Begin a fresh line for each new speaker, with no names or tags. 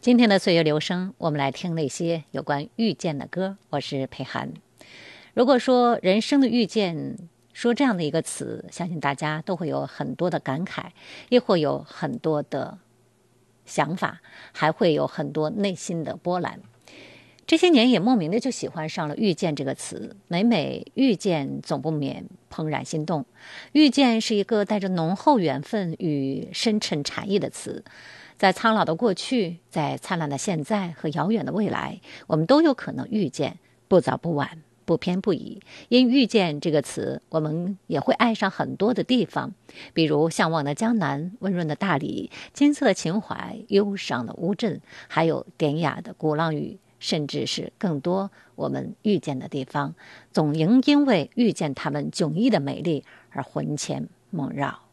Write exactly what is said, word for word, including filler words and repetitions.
今天的岁月流声，我们来听那些有关遇见的歌。我是裴涵。如果说人生的遇见，说这样的一个词，相信大家都会有很多的感慨，也会有很多的想法，还会有很多内心的波澜。这些年也莫名的就喜欢上了遇见这个词，每每遇见总不免怦然心动。遇见是一个带着浓厚缘分与深沉禅意的词，在苍老的过去，在灿烂的现在和遥远的未来，我们都有可能遇见，不早不晚，不偏不倚。因遇见这个词，我们也会爱上很多的地方，比如向往的江南，温润的大理，金色的情怀，忧伤的乌镇，还有典雅的鼓浪屿，甚至是更多我们遇见的地方，总应因为遇见他们迥异的美丽而魂牵梦绕。